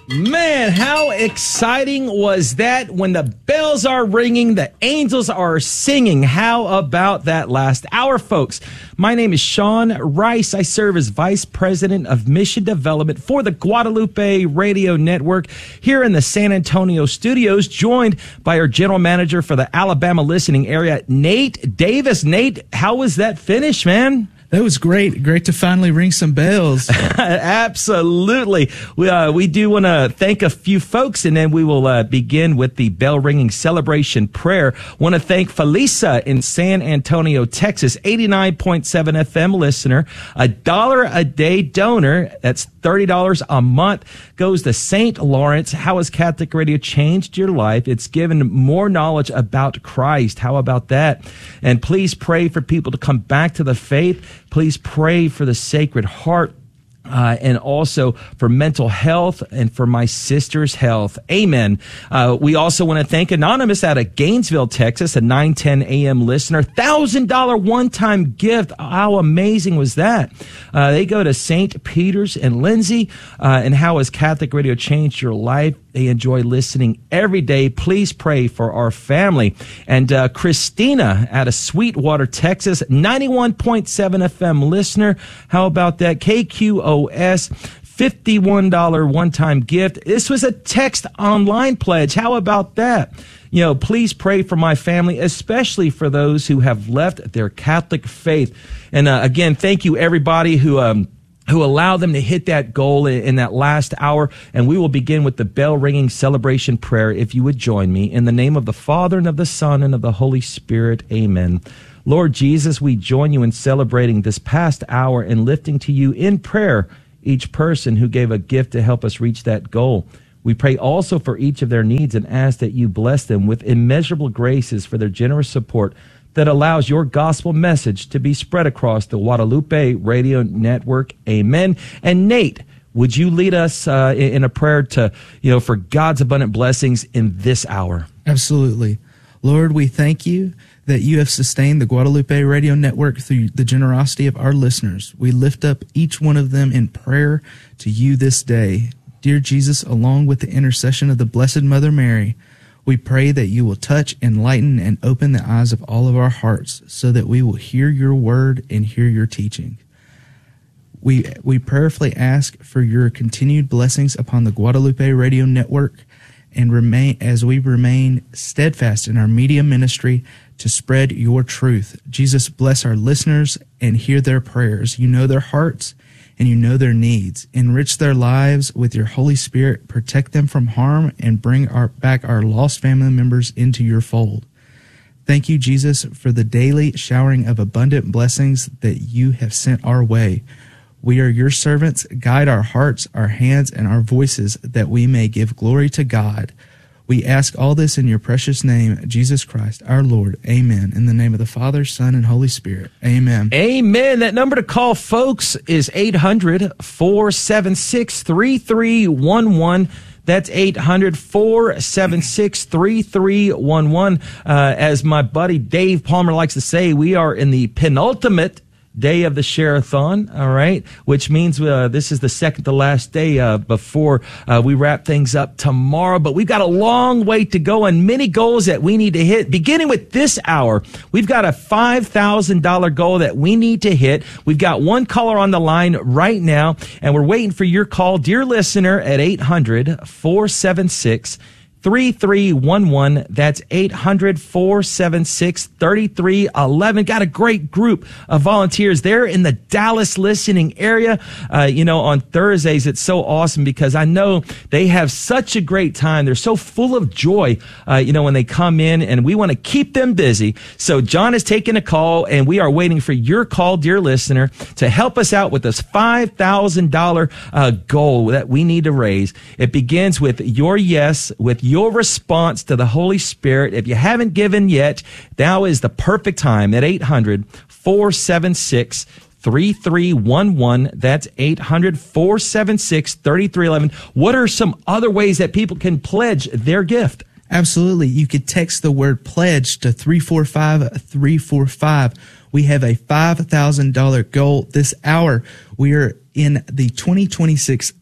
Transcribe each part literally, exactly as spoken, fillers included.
Man, how exciting was that when the bells are ringing, the angels are singing. How about that last hour, folks? My name is Sean Rice. I serve as Vice President of Mission Development for the Guadalupe Radio Network here in the San Antonio studios, joined by our General Manager for the Alabama listening area, Nate Davis. Nate, how was that finish, man? That was great. Great to finally ring some bells. Absolutely. We, uh, we do want to thank a few folks, and then we will uh, begin with the bell ringing celebration prayer. Want to thank Felisa in San Antonio, Texas, eighty-nine point seven F M listener, a dollar a day donor. That's thirty dollars a month. Goes to Saint Lawrence. How has Catholic Radio changed your life? It's given more knowledge about Christ. How about that? And please pray for people to come back to the faith. Please pray for the Sacred Heart. Uh, and also for mental health and for my sister's health. Amen. Uh, we also want to thank Anonymous out of Gainesville, Texas, a nine ten A M listener. one thousand dollars one-time gift. How amazing was that? Uh, they go to Saint Peter's and Lindsay. Uh, and how has Catholic Radio changed your life? They enjoy listening every day. Please pray for our family. And uh, Christina out of Sweetwater, Texas, ninety-one point seven F M listener. How about that? K Q O S, fifty-one dollars one-time gift. This was a text online pledge. How about that? You know, please pray for my family, especially for those who have left their Catholic faith. And uh, again, thank you everybody who um who allow them to hit that goal in, in that last hour. And we will begin with the bell ringing celebration prayer. If you would join me in the name of the Father and of the Son and of the Holy Spirit. Amen. Lord Jesus, we join you in celebrating this past hour and lifting to you in prayer each person who gave a gift to help us reach that goal. We pray also for each of their needs and ask that you bless them with immeasurable graces for their generous support that allows your gospel message to be spread across the Guadalupe Radio Network. Amen. And Nate, would you lead us uh, in a prayer to, you know, for God's abundant blessings in this hour? Absolutely. Lord, we thank you that you have sustained the Guadalupe Radio Network through the generosity of our listeners. We lift up each one of them in prayer to you this day. Dear Jesus, along with the intercession of the Blessed Mother Mary, we pray that you will touch, enlighten, and open the eyes of all of our hearts so that we will hear your word and hear your teaching. We we prayerfully ask for your continued blessings upon the Guadalupe Radio Network and remain as we remain steadfast in our media ministry to spread your truth. Jesus, bless our listeners and hear their prayers. You know their hearts and you know their needs. Enrich their lives with your Holy Spirit. Protect them from harm and bring our, back our lost family members into your fold. Thank you, Jesus, for the daily showering of abundant blessings that you have sent our way. We are your servants. Guide our hearts, our hands, and our voices that we may give glory to God. We ask all this in your precious name, Jesus Christ, our Lord. Amen. In the name of the Father, Son, and Holy Spirit. Amen. Amen. That number to call, folks, is eight hundred, four seven six, three three one one. That's eight hundred, four seven six, three three one one. Uh, as my buddy Dave Palmer likes to say, we are in the penultimate day of the Share-a-thon, all right, which means uh, this is the second to last day uh, before uh, we wrap things up tomorrow. But we've got a long way to go and many goals that we need to hit. Beginning with this hour, we've got a five thousand dollars goal that we need to hit. We've got one caller on the line right now, and we're waiting for your call, dear listener, at eight hundred, four seven six, three three one one. That's eight hundred, four seven six, three three one one. Got a great group of volunteers there in the Dallas listening area. Uh, you know, on Thursdays, it's so awesome because I know they have such a great time. They're so full of joy, uh, you know, when they come in, and we want to keep them busy. So John is taking a call, and we are waiting for your call, dear listener, to help us out with this five thousand dollars uh, goal that we need to raise. It begins with your yes, with your response to the Holy Spirit. If you haven't given yet, now is the perfect time at eight hundred, four seven six, three three one one. That's eight hundred, four seven six, three three one one. What are some other ways that people can pledge their gift? Absolutely. You could text the word pledge to three four five, three four five. We have a five thousand dollars goal this hour. We are in the twenty twenty-six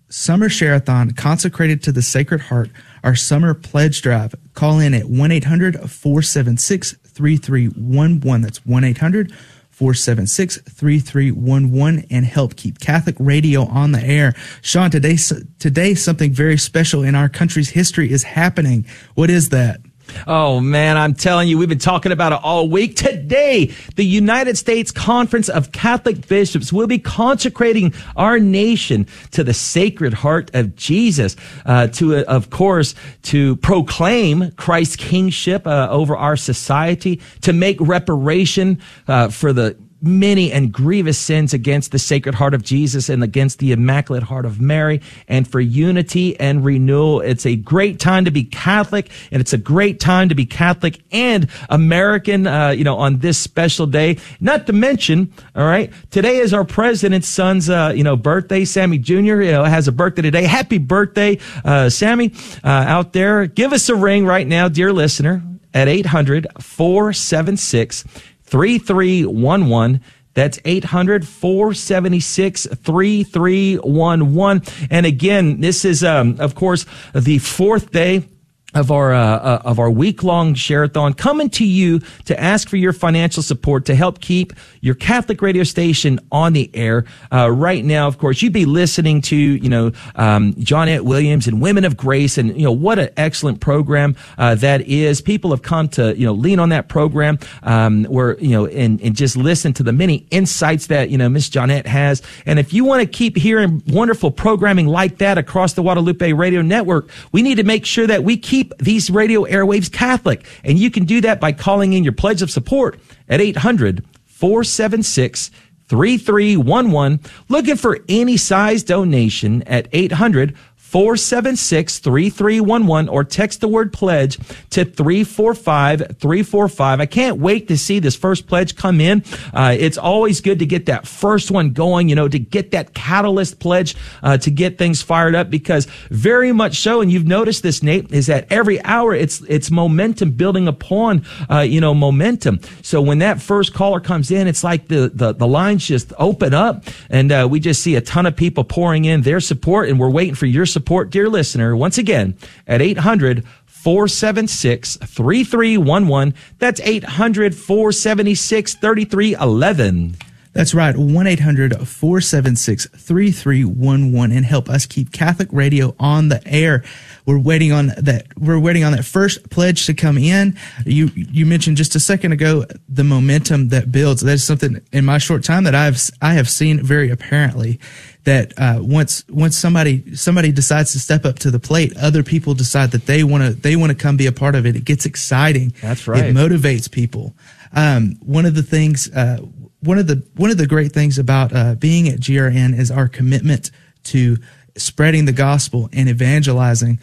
Summer Share-a-thon consecrated to the Sacred Heart, our summer pledge drive. Call in at one eight hundred, four seven six, three three one one. That's one eight hundred, four seven six, three three one one and help keep Catholic radio on the air. Sean, today, today something very special in our country's history is happening. What is that? Oh, man, I'm telling you, we've been talking about it all week. Today, the United States Conference of Catholic Bishops will be consecrating our nation to the Sacred Heart of Jesus, uh, to, uh, of course, to proclaim Christ's kingship uh, over our society, to make reparation uh, for the many and grievous sins against the Sacred Heart of Jesus and against the Immaculate Heart of Mary, and for unity and renewal. It's a great time to be Catholic, and it's a great time to be Catholic and American, uh, you know, on this special day. Not to mention, all right, today is our president's son's, uh, you know, birthday. Sammy Junior, you know, has a birthday today. Happy birthday, uh, Sammy, uh, out there. Give us a ring right now, dear listener, at eight hundred, four seven six, three three one one. That's eight hundred, four seven six, three three one one. And again, this is, um, of course, the fourth day of our uh, uh, of our week-long share-a-thon, coming to you to ask for your financial support to help keep your Catholic radio station on the air. Uh, right now, of course, you'd be listening to, you know, um, Johnette Williams and Women of Grace, and, you know, what an excellent program uh, that is. People have come to, you know, lean on that program, um, where, you know, and, and just listen to the many insights that, you know, Miss Johnette has. And if you want to keep hearing wonderful programming like that across the Guadalupe Radio Network, we need to make sure that we keep these radio airwaves Catholic. And you can do that by calling in your pledge of support at eight hundred, four seven six, three three one one. Looking for any size donation at eight hundred, four seven six, three three one one, or text the word pledge to three four five, three four five. I can't wait to see this first pledge come in. Uh, it's always good to get that first one going, you know, to get that catalyst pledge, uh, to get things fired up, because very much so, and you've noticed this, Nate, is that every hour it's, it's momentum building upon, uh, you know, momentum. So when that first caller comes in, it's like the, the, the lines just open up, and, uh, we just see a ton of people pouring in their support, and we're waiting for your support. Support, dear listener, once again at eight hundred, four seven six, three three one one. That's eight hundred, four seven six, three three one one. That's right, one eight hundred, four seven six, three three one one, and help us keep Catholic radio on the air. We're waiting on that. We're waiting on that first pledge to come in. You you mentioned just a second ago the momentum that builds. That's something in my short time that I've I have seen very apparently. That uh, once once somebody somebody decides to step up to the plate, other people decide that they want to they want to come be a part of it. It gets exciting. That's right. It motivates people. Um, one of the things, uh, one of the one of the great things about uh, being at G R N is our commitment to spreading the gospel and evangelizing.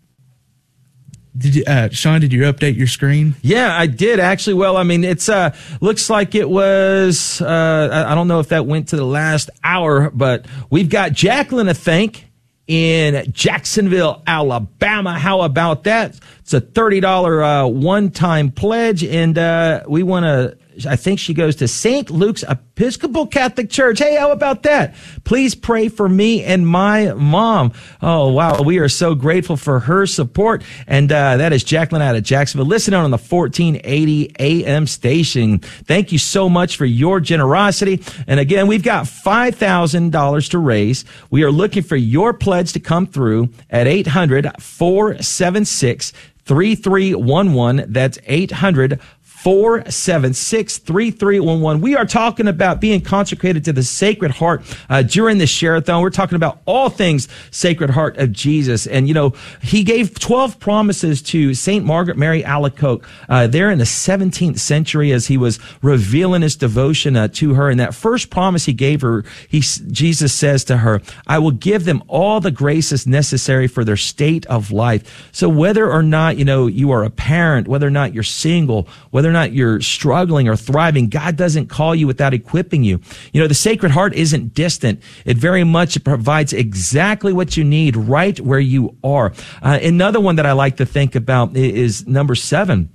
Did you, uh, Sean, did you update your screen? Yeah, I did actually. Well, I mean, it's, uh, looks like it was, uh, I, I don't know if that went to the last hour, but we've got Jacqueline to thank in Jacksonville, Alabama. How about that? It's a thirty dollars, uh, one-time pledge, and, uh, we want to, I think she goes to Saint Luke's Episcopal Catholic Church. Hey, how about that? Please pray for me and my mom. Oh, wow. We are so grateful for her support. And uh, that is Jacqueline out of Jacksonville, listening on the fourteen eighty A M station. Thank you so much for your generosity. And again, we've got five thousand dollars to raise. We are looking for your pledge to come through at eight hundred, four seven six, three three one one. That's eight hundred, four seven six, three three one one. We are talking about being consecrated to the Sacred Heart uh, during the share-a-thon. We're talking about all things Sacred Heart of Jesus. And, you know, he gave twelve promises to Saint Margaret Mary Alacoque uh, there in the seventeenth century as he was revealing his devotion uh, to her. And that first promise he gave her, he, Jesus says to her, I will give them all the graces necessary for their state of life. So whether or not, you know, you are a parent, whether or not you're single, whether or not you're struggling or thriving, God doesn't call you without equipping you. You know, the Sacred Heart isn't distant. It very much provides exactly what you need right where you are. Uh, another one that I like to think about is number seven.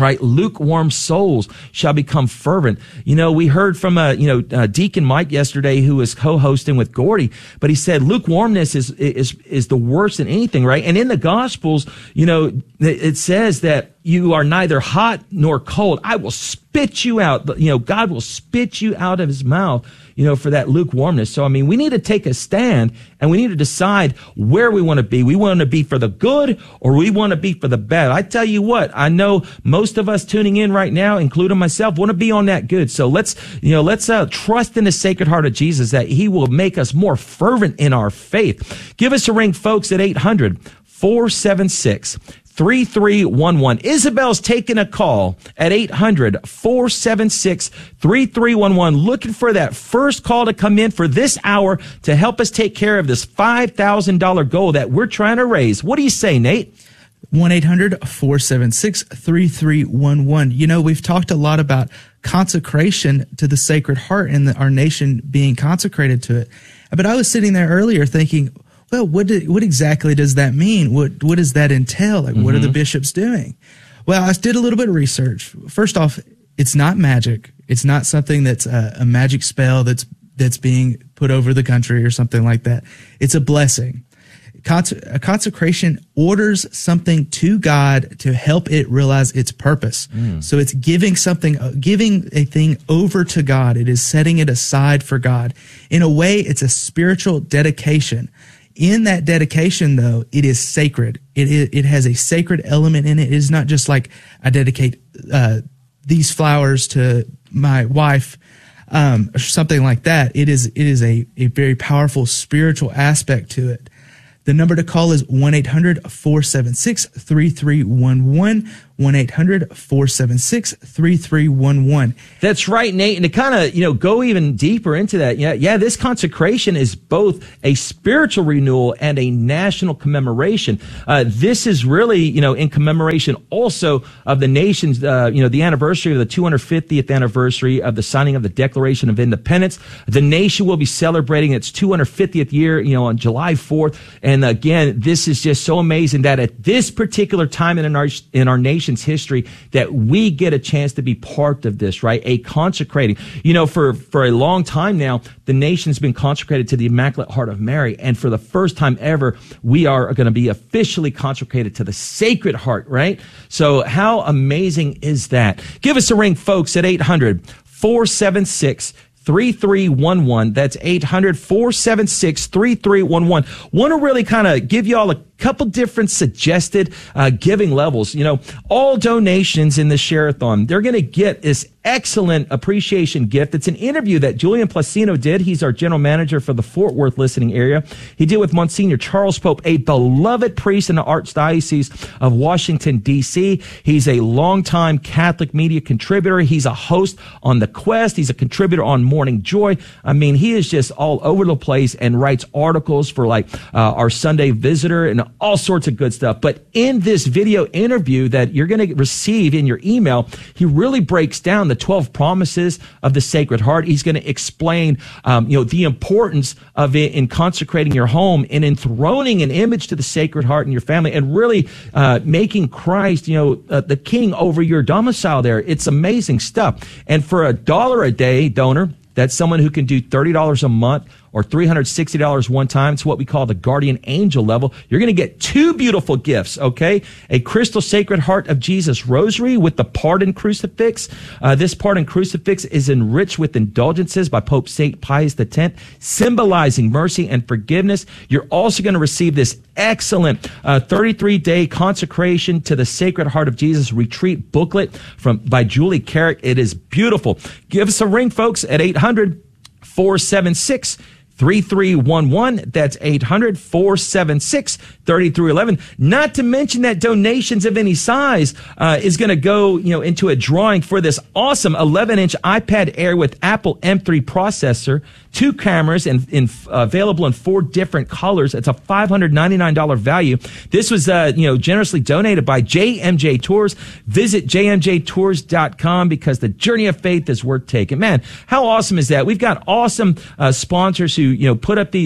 Right, lukewarm souls shall become fervent. You know, we heard from uh, you know uh, Deacon Mike yesterday, who was co-hosting with Gordy, but he said lukewarmness is is is the worst than anything, right? And in the Gospels, you know, it says that you are neither hot nor cold. I will spit you out. You know, God will spit you out of his mouth, you know, for that lukewarmness. So, I mean, we need to take a stand and we need to decide where we want to be. We want to be for the good or we want to be for the bad. I tell you what, I know most of us tuning in right now, including myself, want to be on that good. So let's, you know, let's uh, trust in the Sacred Heart of Jesus that he will make us more fervent in our faith. Give us a ring, folks, at eight hundred, four seven six, three three one one. Isabel's taking a call at eight hundred, four seven six, three three one one, looking for that first call to come in for this hour to help us take care of this five thousand dollars goal that we're trying to raise. What do you say, Nate? one eight hundred, four seven six, three three one one. You know, we've talked a lot about consecration to the Sacred Heart and the, our nation being consecrated to it. But I was sitting there earlier thinking, well, what do, what exactly does that mean? What what does that entail? Like, mm-hmm. What are the bishops doing? Well, I did a little bit of research. First off, it's not magic. It's not something that's a, a magic spell that's that's being put over the country or something like that. It's a blessing. Conse- a consecration orders something to God to help it realize its purpose. Mm. So it's giving something, uh, giving a thing over to God. It is setting it aside for God. In a way, it's a spiritual dedication. In that dedication, though, it is sacred. It, it, it has a sacred element in it. It is not just like I dedicate uh, these flowers to my wife, um, or something like that. It is it is a, a very powerful spiritual aspect to it. The number to call is one eight hundred, four seven six, three three one one, one eight hundred, four seven six, three three one one. That's right, Nate. And to kind of, you know, go even deeper into that, yeah, yeah, this consecration is both a spiritual renewal and a national commemoration. Uh, this is really, you know, in commemoration also of the nation's, uh, you know, the anniversary of the two hundred fiftieth anniversary of the signing of the Declaration of Independence. The nation will be celebrating its two hundred fiftieth year, you know, on July fourth. And again, this is just so amazing that at this particular time in our, in our nation's history that we get a chance to be part of this, right? A consecrating. You know, for, for a long time now, the nation's been consecrated to the Immaculate Heart of Mary. And for the first time ever, we are going to be officially consecrated to the Sacred Heart, right? So how amazing is that? Give us a ring, folks, at eight hundred, four seven six, three three one one. That's eight hundred, four seven six, three three one one. Want to really kind of give you all a couple different suggested uh, giving levels. You know, all donations in the Share-a-thon, they're going to get this excellent appreciation gift. It's an interview that Julian Placino did. He's our general manager for the Fort Worth listening area. He did with Monsignor Charles Pope, a beloved priest in the Archdiocese of Washington, D C. He's a longtime Catholic media contributor. He's a host on The Quest. He's a contributor on Morning Joy. I mean, he is just all over the place and writes articles for like uh, our Sunday Visitor and all sorts of good stuff. But in this video interview that you're going to receive in your email, he really breaks down the twelve promises of the Sacred Heart. He's going to explain, um, you know, the importance of it in consecrating your home and enthroning an image to the Sacred Heart in your family and really uh, making Christ, you know, uh, the King over your domicile there. It's amazing stuff. And for a dollar a day donor, that's someone who can do thirty dollars a month or three hundred sixty dollars one time. It's what we call the Guardian Angel level. You're going to get two beautiful gifts, okay? A Crystal Sacred Heart of Jesus Rosary with the Pardon Crucifix. Uh, this Pardon Crucifix is enriched with indulgences by Pope Saint Pius X, symbolizing mercy and forgiveness. You're also going to receive this excellent uh, thirty-three day consecration to the Sacred Heart of Jesus retreat booklet from by Julie Carrick. It is beautiful. Give us a ring, folks, at eight hundred, four seven six, three three one one. That's eight hundred, four seven six, three three one one. Not to mention that donations of any size uh, is going to go, you know, into a drawing for this awesome eleven inch iPad Air with Apple M three processor, two cameras, and in, uh, available in four different colors. It's a five hundred ninety-nine dollars value. This was, uh, you know, generously donated by J M J Tours. Visit j m j tours dot com because the journey of faith is worth taking. Man, how awesome is that? We've got awesome uh, sponsors who, you know, put up these,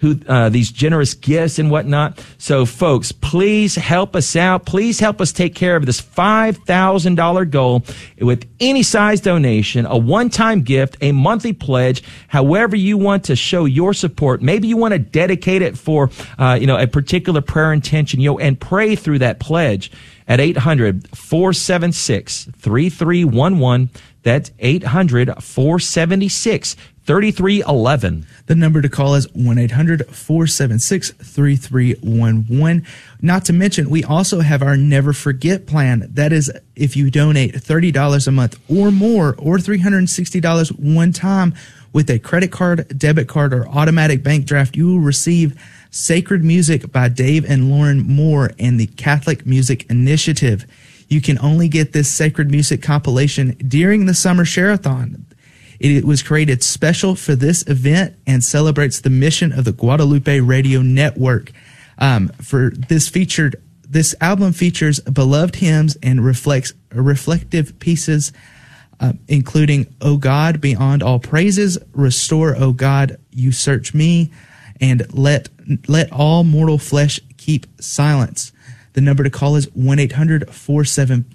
who uh, these generous gifts and whatnot. So, folks, please help us out. Please help us take care of this five thousand dollars goal with any size donation, a one-time gift, a monthly pledge, however you want to show your support. Maybe you want to dedicate it for, uh, you know, a particular prayer intention, you know, and pray through that pledge at eight hundred, four seven six, three three one one. That's eight hundred, four seven six, three three one one. The number to call is one eight hundred, four seven six, three three one one. Not to mention, we also have our Never Forget plan. That is, if you donate thirty dollars a month or more, or three hundred sixty dollars one time with a credit card, debit card, or automatic bank draft, you will receive Sacred Music by Dave and Lauren Moore and the Catholic Music Initiative. You can only get this Sacred Music compilation during the Summer Share-a-thon. It was created special for this event and celebrates the mission of the Guadalupe Radio Network. Um, for this featured, this album features beloved hymns and reflects reflective pieces, uh, including "O God, Beyond All Praises," "Restore, O God, You Search Me," and "Let Let All Mortal Flesh Keep Silence." The number to call is one eight hundred, four seven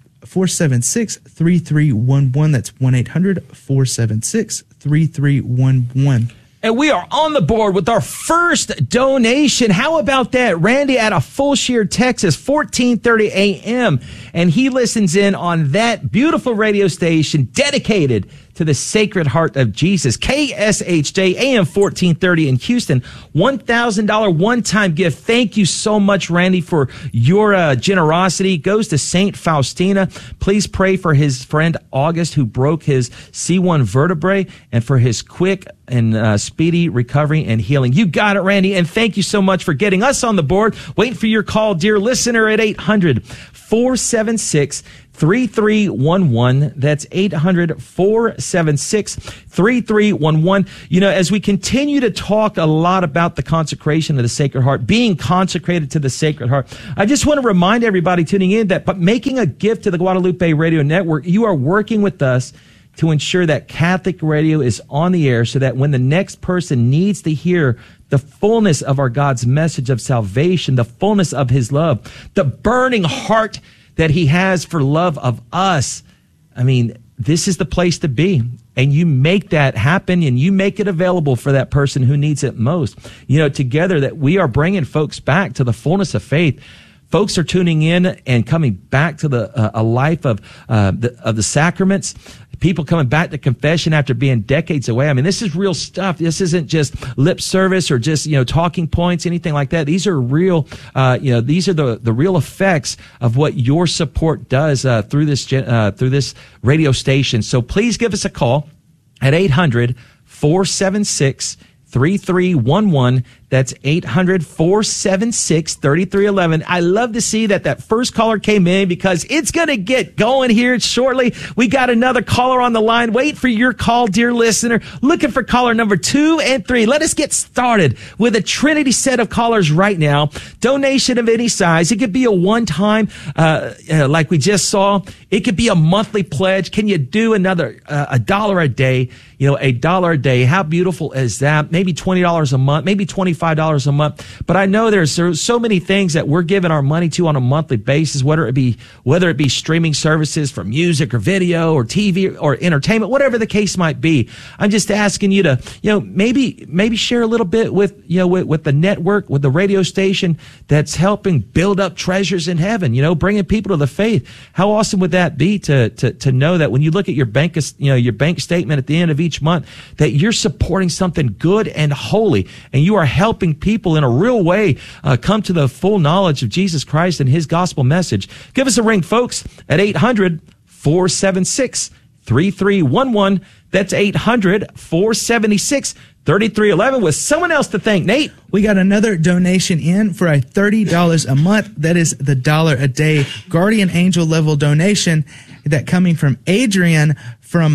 six, three three one one. That's one eight hundred, four seven six, three three one one. And we are on the board with our first donation. How about that? Randy out of Fulshear, Texas, fourteen thirty a.m. And he listens in on that beautiful radio station dedicated to the Sacred Heart of Jesus. K S H J A M fourteen thirty in Houston. one thousand dollars one-time gift. Thank you so much, Randy, for your uh, generosity. Goes to Saint Faustina. Please pray for his friend August, who broke his C one vertebrae, and for his quick and uh, speedy recovery and healing. You got it, Randy, and thank you so much for getting us on the board. Waiting for your call, dear listener, at eight hundred, four seven six, three three one one. That's eight hundred, four seven six, three three one one. You know, as we continue to talk a lot about the consecration of the Sacred Heart, being consecrated to the Sacred Heart, I just want to remind everybody tuning in that by making a gift to the Guadalupe Radio Network, you are working with us to ensure that Catholic radio is on the air, so that when the next person needs to hear the fullness of our God's message of salvation, the fullness of his love, the burning heart that he has for love of us, I mean, this is the place to be. And you make that happen, and you make it available for that person who needs it most. You know, together that we are bringing folks back to the fullness of faith. Folks are tuning in and coming back to the uh, a life of uh, the, of the sacraments. People coming back to confession after being decades away. I mean, this is real stuff. This isn't just lip service or just, you know, talking points, anything like that. These are real, uh, you know, these are the, the real effects of what your support does, uh, through this, uh, through this radio station. So please give us a call at eight hundred, four seven six, three three one one. That's eight hundred, four seven six, three three one one. I love to see that that first caller came in, because it's going to get going here shortly. We got another caller on the line. Wait for your call, dear listener. Looking for caller number two and three. Let us get started with a Trinity set of callers right now. Donation of any size. It could be a one-time, uh, uh like we just saw. It could be a monthly pledge. Can you do another, uh, a dollar a day? You know, a dollar a day. How beautiful is that? Maybe twenty dollars a month, maybe twenty-five dollars a month. But I know there's, there's so many things that we're giving our money to on a monthly basis, whether it be, whether it be streaming services for music or video or T V or entertainment, whatever the case might be. I'm just asking you to, you know, maybe, maybe share a little bit with, you know, with, with the network, with the radio station that's helping build up treasures in heaven, you know, bringing people to the faith. How awesome would that be to, to, to know that when you look at your bank, you know, your bank statement at the end of each month, that you're supporting something good and holy, and you are helping people in a real way uh, come to the full knowledge of Jesus Christ and his gospel message. Give us a ring, folks, at eight hundred, four seven six, three three one one. That's eight hundred, four seven six, three three one one. With someone else to thank, Nate. We got another donation in for a thirty dollars a month. That is the dollar a day guardian angel level donation, that coming from Adrian from,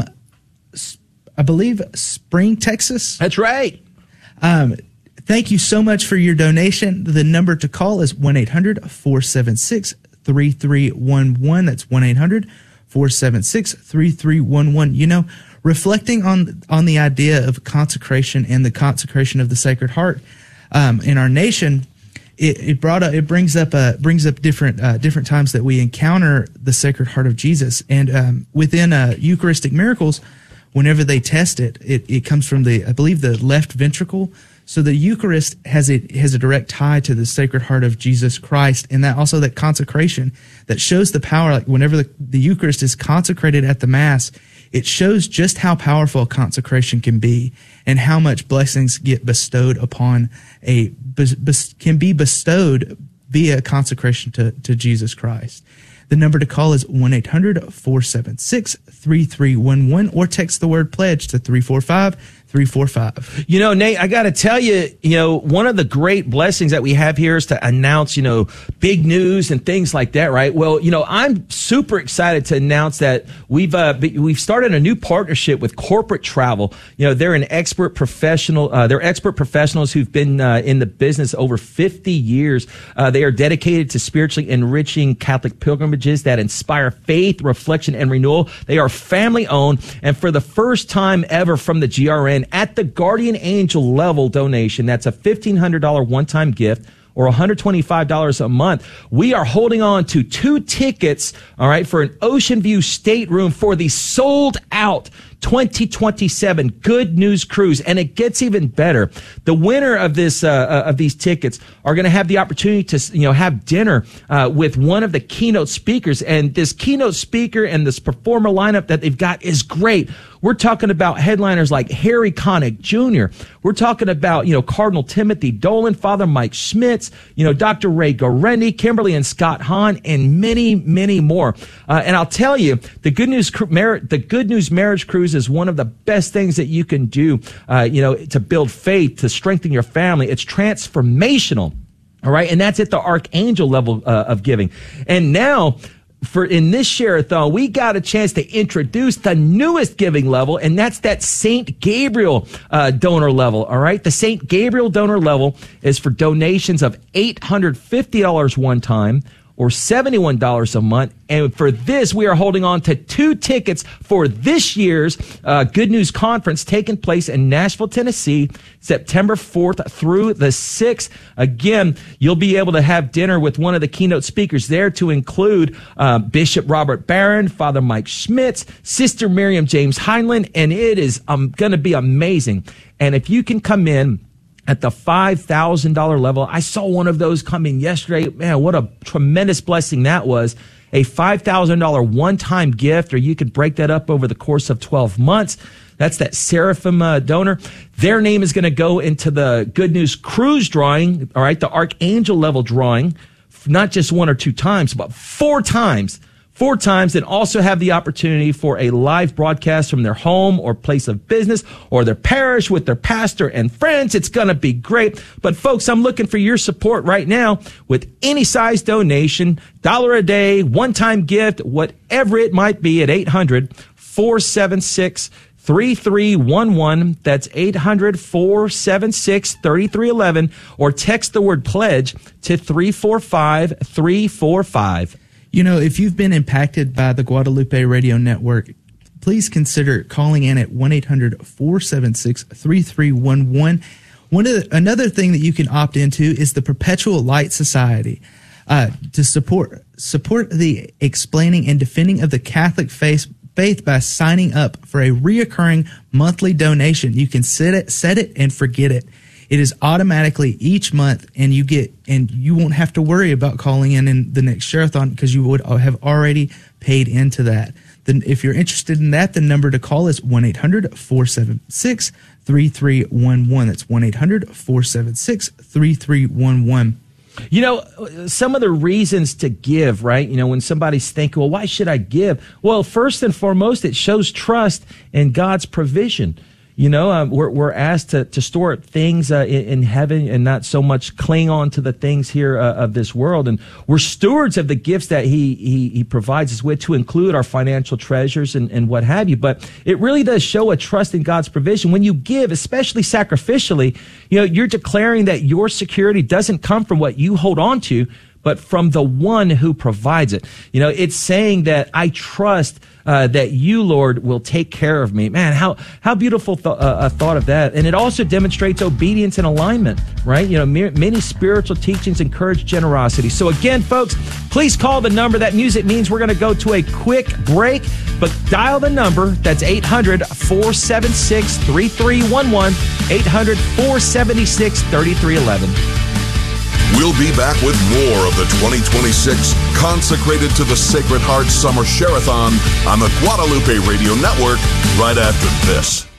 I believe, Spring, Texas. That's right. Um, thank you so much for your donation. The number to call is one eight hundred, four seven six, three three one one. That's one eight hundred, four seven six, three three one one. You know, reflecting on, on the idea of consecration and the consecration of the Sacred Heart, um, in our nation, it, it brought up, it brings up uh, brings up different uh, different times that we encounter the Sacred Heart of Jesus, and um, within uh, Eucharistic miracles, whenever they test it, it, it comes from the, I believe, the left ventricle. So the Eucharist has a, has a direct tie to the Sacred Heart of Jesus Christ, and that also that consecration that shows the power. Like whenever the, the Eucharist is consecrated at the Mass, it shows just how powerful a consecration can be and how much blessings get bestowed upon a, bes, bes, can be bestowed via consecration to, to Jesus Christ. The number to call is one eight hundred four seven six three three one one or text the word pledge to three four five three four five. You know, Nate, I got to tell you, you know, one of the great blessings that we have here is to announce, you know, big news and things like that, right? Well, you know, I'm super excited to announce that we've uh, we've started a new partnership with Corporate Travel. You know, they're an expert professional. Uh, they're expert professionals who've been uh, in the business over fifty years. Uh, they are dedicated to spiritually enriching Catholic pilgrimages that inspire faith, reflection, and renewal. They are family owned, and for the first time ever from the G R N, at the Guardian Angel level donation, that's a fifteen hundred dollars one-time gift or one hundred twenty-five dollars a month, we are holding on to two tickets, all right, for an Ocean View stateroom for the sold out twenty twenty-seven Good News Cruise. And it gets even better. The winner of this, uh, of these tickets are going to have the opportunity to, you know, have dinner, uh, with one of the keynote speakers. And this keynote speaker and this performer lineup that they've got is great. We're talking about headliners like Harry Connick Junior We're talking about, you know, Cardinal Timothy Dolan, Father Mike Schmitz, you know, Doctor Ray Gorendi, Kimberly and Scott Hahn, and many, many more. Uh, and I'll tell you, the Good News, the Good News Marriage Cruise is one of the best things that you can do, uh, you know, to build faith, to strengthen your family. It's transformational. All right. And that's at the Archangel level uh, of giving. And now, for in this share-a-thon, we got a chance to introduce the newest giving level, and that's that Saint Gabriel uh, donor level. All right, the Saint Gabriel donor level is for donations of eight hundred fifty dollars one time or seventy-one dollars a month. And for this, we are holding on to two tickets for this year's uh, Good News Conference taking place in Nashville, Tennessee, September fourth through the sixth. Again, you'll be able to have dinner with one of the keynote speakers there, to include uh, Bishop Robert Barron, Father Mike Schmitz, Sister Miriam James Heinlein, and it is um, going to be amazing. And if you can come in at the five thousand dollars level, I saw one of those come in yesterday. Man, what a tremendous blessing that was. A five thousand dollars one-time gift, or you could break that up over the course of twelve months. That's that Seraphim uh, donor. Their name is going to go into the Good News Cruise drawing, all right, the Archangel level drawing, not just one or two times, but four times. Four times, and also have the opportunity for a live broadcast from their home or place of business or their parish with their pastor and friends. It's going to be great. But folks, I'm looking for your support right now with any size donation, dollar a day, one-time gift, whatever it might be, at eight hundred four seven six three three one one. That's eight hundred four seven six three three one one, or text the word pledge to three four five three four five. You know, if you've been impacted by the Guadalupe Radio Network, please consider calling in at one eight hundred four seven six three three one one. One of the, another thing that you can opt into is the Perpetual Light Society, uh, to support support the explaining and defending of the Catholic faith faith by signing up for a reoccurring monthly donation. You can set it, set it and forget it. It is automatically each month, and you get, and you won't have to worry about calling in in the next share-a-thon because you would have already paid into that. Then, if you're interested in that, the number to call is one eight hundred four seven six three three one one. That's one eight hundred four seven six three three one one. You know, some of the reasons to give, right? You know, when somebody's thinking, well, why should I give? Well, first and foremost, it shows trust in God's provision. You know, uh, we're, we're asked to, to store things uh, in, in heaven and not so much cling on to the things here uh, of this world. And we're stewards of the gifts that he, he, he provides us with, to include our financial treasures and, and what have you. But it really does show a trust in God's provision. When you give, especially sacrificially, you know, you're declaring that your security doesn't come from what you hold on to, but from the one who provides it. You know, it's saying that I trust Uh, that you, Lord, will take care of me. Man, how how beautiful th- uh, a thought of that. And it also demonstrates obedience and alignment, right? You know, m- many spiritual teachings encourage generosity. So again, folks, please call the number. That music means we're going to go to a quick break, but dial the number. That's eight hundred, four seven six, three three one one, eight hundred, four seven six, three three one one. We'll be back with more of the twenty twenty-six Consecrated to the Sacred Heart Summer Share-a-thon on the Guadalupe Radio Network right after this.